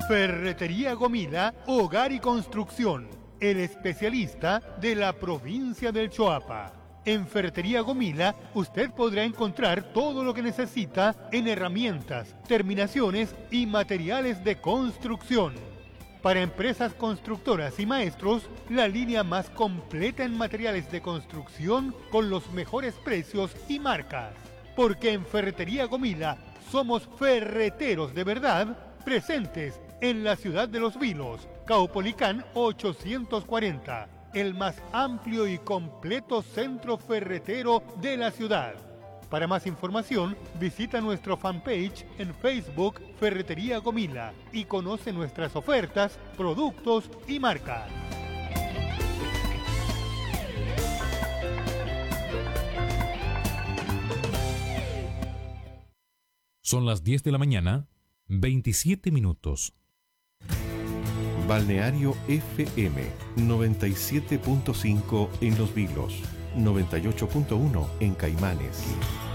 Ferretería Gomila, Hogar y Construcción, el especialista de la provincia del Choapa. En Ferretería Gomila usted podrá encontrar todo lo que necesita en herramientas, terminaciones y materiales de construcción. Para empresas constructoras y maestros, la línea más completa en materiales de construcción con los mejores precios y marcas. Porque en Ferretería Gomila somos ferreteros de verdad, presentes en la ciudad de Los Vilos, Caupolicán 840, el más amplio y completo centro ferretero de la ciudad. Para más información, visita nuestro fanpage en Facebook Ferretería Gomila y conoce nuestras ofertas, productos y marcas. Son las 10 de la mañana, 27 minutos. Balneario FM 97.5 en Los Vilos, 98.1 en Caimanes.